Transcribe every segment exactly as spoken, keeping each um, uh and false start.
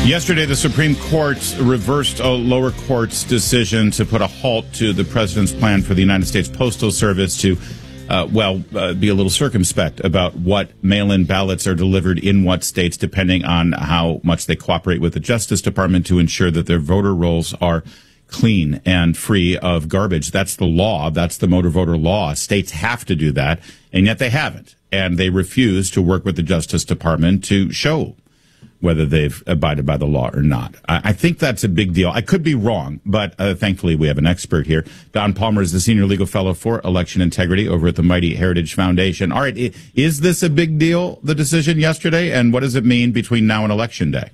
Yesterday, the Supreme Court reversed a lower court's decision to put a halt to the president's plan for the United States Postal Service to, uh, well, uh, be a little circumspect about what mail-in ballots are delivered in what states, depending on how much they cooperate with the Justice Department to ensure that their voter rolls are clean and free of garbage. That's the law. That's the motor voter law. States have to do that, and yet they haven't. And they refuse to work with the Justice Department to show whether they've abided by the law or not. I, I think that's a big deal. I could be wrong, but uh, thankfully we have an expert here. Don Palmer is the Senior Legal Fellow for Election Integrity over at the Mighty Heritage Foundation. All right, is this a big deal, the decision yesterday, and what does it mean between now and Election Day?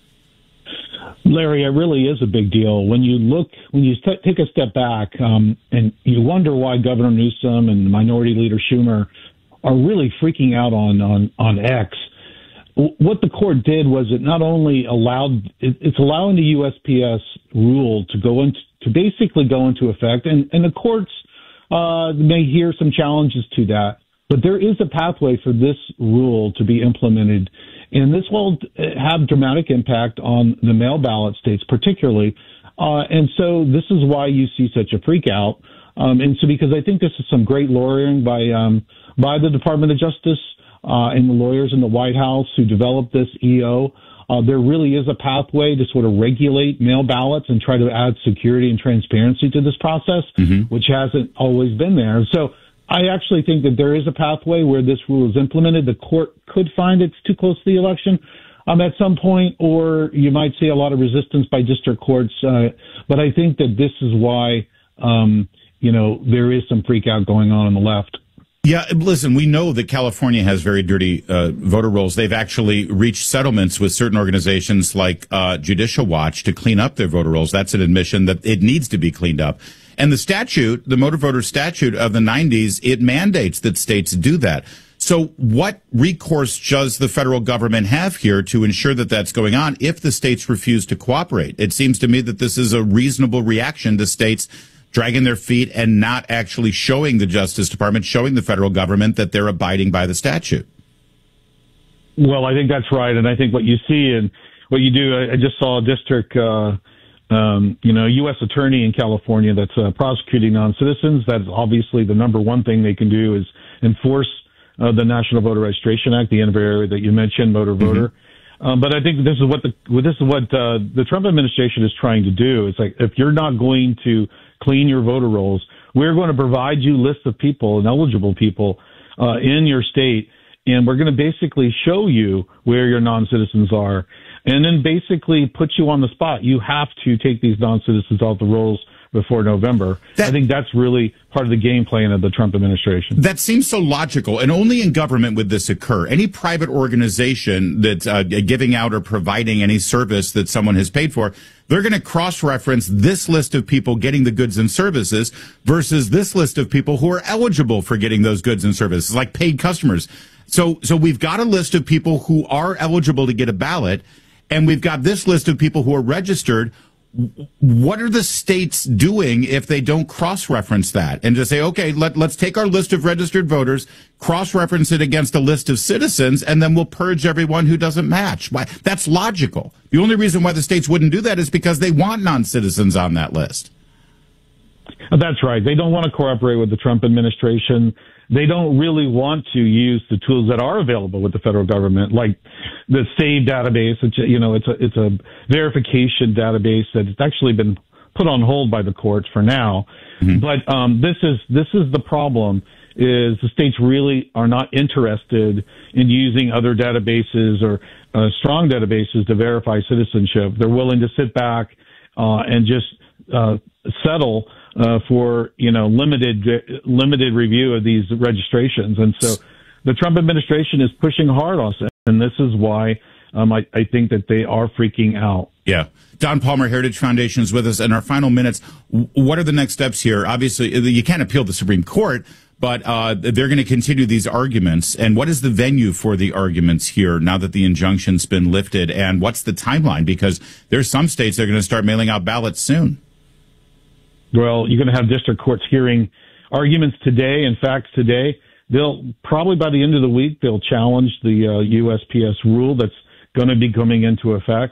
Larry, it really is a big deal. When you look, when you st- take a step back, um, and you wonder why Governor Newsom and Minority Leader Schumer are really freaking out on, on, on X. What the court did was it not only allowed, it, it's allowing the U S P S rule to go into, to basically go into effect, and, and the courts uh, may hear some challenges to that, but there is a pathway for this rule to be implemented, and this will have dramatic impact on the mail ballot states particularly, uh, and so this is why you see such a freak out, um, and so because I think this is some great lawyering by um, by the Department of Justice, Uh, and the lawyers in the White House who developed this E O, uh, there really is a pathway to sort of regulate mail ballots and try to add security and transparency to this process, mm-hmm. which hasn't always been there. So I actually think that there is a pathway where this rule is implemented. The court could find it's too close to the election um, at some point, or you might see a lot of resistance by district courts. Uh, but I think that this is why, um, you know, there is some freak out going on on the left. Yeah, listen, we know that California has very dirty uh, voter rolls. They've actually reached settlements with certain organizations like uh, Judicial Watch to clean up their voter rolls. That's an admission that it needs to be cleaned up. And the statute, the motor voter statute of the nineties, it mandates that states do that. So what recourse does the federal government have here to ensure that that's going on if the states refuse to cooperate? It seems to me that this is a reasonable reaction to states dragging their feet and not actually showing the Justice Department, showing the federal government that they're abiding by the statute. Well, I think that's right. And I think what you see and what you do, I, I just saw a district, uh, um, you know, U S attorney in California that's uh, prosecuting non-citizens. That's obviously the number one thing they can do is enforce uh, the National Voter Registration Act, the N V R A that you mentioned, motor voter. Mm-hmm. Um, but I think this is what the this is what uh, the Trump administration is trying to do. It's like, if you're not going to clean your voter rolls, we're going to provide you lists of people and eligible people uh, in your state, and we're going to basically show you where your non-citizens are, and then basically put you on the spot. You have to take these non-citizens off the rolls before November. That, I think that's really part of the game plan of the Trump administration. That seems so logical, and only in government would this occur. Any private organization that's uh, giving out or providing any service that someone has paid for, they're going to cross-reference this list of people getting the goods and services versus this list of people who are eligible for getting those goods and services, like paid customers. So, so we've got a list of people who are eligible to get a ballot, and we've got this list of people who are registered. What are the states doing if they don't cross-reference that and just say, okay, let, let's take our list of registered voters, cross-reference it against a list of citizens, and then we'll purge everyone who doesn't match? Why? That's logical. The only reason why the states wouldn't do that is because they want non-citizens on that list. That's right. They don't want to cooperate with the Trump administration. They don't really want to use the tools that are available with the federal government, like the SAVE database, which, you know, it's a, it's a verification database that has actually been put on hold by the courts for now. Mm-hmm. But um, this is this is the problem, is the states really are not interested in using other databases or uh, strong databases to verify citizenship. They're willing to sit back uh, and just uh, settle Uh, for, you know, limited, limited review of these registrations. And so the Trump administration is pushing hard on us. And this is why um, I, I think that they are freaking out. Yeah. Don Palmer, Heritage Foundation, is with us. In our final minutes, what are the next steps here? Obviously, you can't appeal the Supreme Court, but uh, they're going to continue these arguments. And what is the venue for the arguments here now that the injunction's been lifted? And what's the timeline? Because there's some states that are going to start mailing out ballots soon. Well, you're going to have district courts hearing arguments today. In fact, today, they'll probably by the end of the week, they'll challenge the uh, U S P S rule that's going to be coming into effect.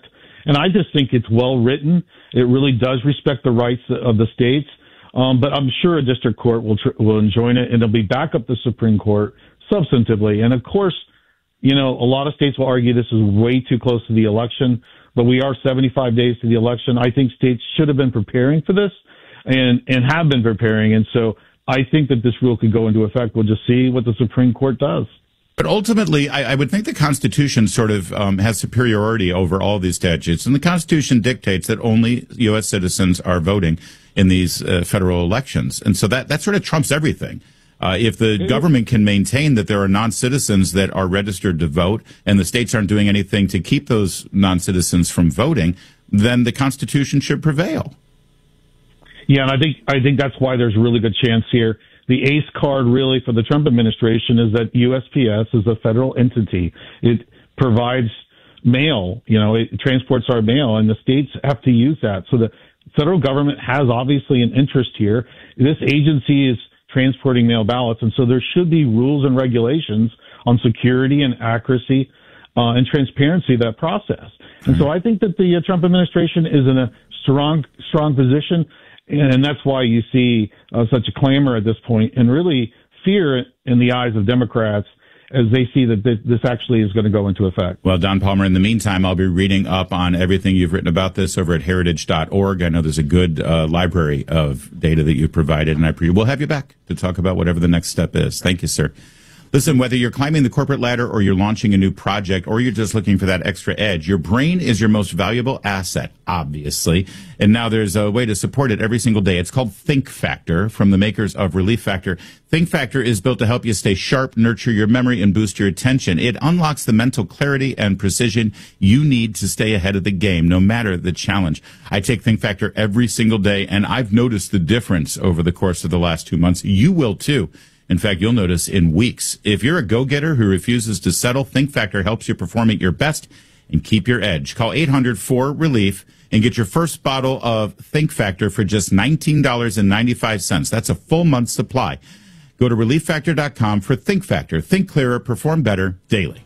And I just think it's well written. It really does respect the rights of the states. Um, but I'm sure a district court will tr- will join it, and it'll be back up the Supreme Court substantively. And of course, you know, a lot of states will argue this is way too close to the election, but we are seventy-five days to the election. I think states should have been preparing for this and, and have been preparing. And so I think that this rule could go into effect. We'll just see what the Supreme Court does. But ultimately, I, I would think the Constitution sort of um, has superiority over all these statutes. And the Constitution dictates that only U S citizens are voting in these uh, federal elections. And so that, that sort of trumps everything. Uh, if the government can maintain that there are non-citizens that are registered to vote and the states aren't doing anything to keep those non-citizens from voting, then the Constitution should prevail. Yeah, and I think I think that's why there's a really good chance here. The ace card really for the Trump administration is that U S P S is a federal entity. It provides mail, you know, it transports our mail, and the states have to use that. So the federal government has obviously an interest here. This agency is transporting mail ballots, and so there should be rules and regulations on security and accuracy uh, and transparency of that process. And so I think that the uh, Trump administration is in a strong, strong position. And that's why you see uh, such a clamor at this point, and really fear in the eyes of Democrats as they see that this, this actually is going to go into effect. Well, Don Palmer, in the meantime, I'll be reading up on everything you've written about this over at heritage dot org. I know there's a good uh, library of data that you've provided, and I pre- we'll have you back to talk about whatever the next step is. Thank you, sir. Listen, whether you're climbing the corporate ladder or you're launching a new project or you're just looking for that extra edge, your brain is your most valuable asset, obviously. And now there's a way to support it every single day. It's called Think Factor from the makers of Relief Factor. Think Factor is built to help you stay sharp, nurture your memory, and boost your attention. It unlocks the mental clarity and precision you need to stay ahead of the game, no matter the challenge. I take Think Factor every single day, and I've noticed the difference over the course of the last two months. You will, too. In fact, you'll notice in weeks. If you're a go-getter who refuses to settle, Think Factor helps you perform at your best and keep your edge. Call eight hundred four relief and get your first bottle of Think Factor for just nineteen dollars and ninety-five cents. That's a full month's supply. Go to relief factor dot com for Think Factor. Think clearer, perform better daily.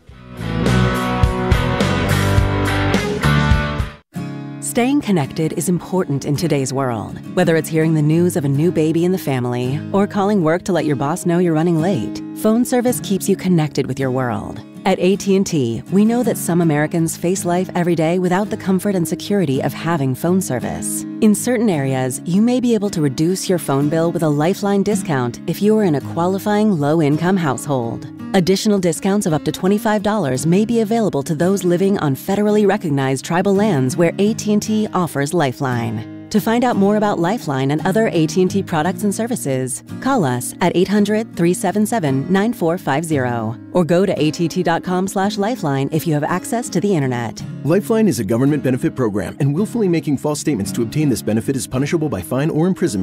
Staying connected is important in today's world. Whether it's hearing the news of a new baby in the family or calling work to let your boss know you're running late, phone service keeps you connected with your world. At A T and T, we know that some Americans face life every day without the comfort and security of having phone service. In certain areas, you may be able to reduce your phone bill with a Lifeline discount if you are in a qualifying low-income household. Additional discounts of up to twenty-five dollars may be available to those living on federally recognized tribal lands where A T and T offers Lifeline. To find out more about Lifeline and other A T and T products and services, call us at eight hundred, three seven seven, nine four five zero or go to A T T dot com slash lifeline if you have access to the internet. Lifeline is a government benefit program, and willfully making false statements to obtain this benefit is punishable by fine or imprisonment.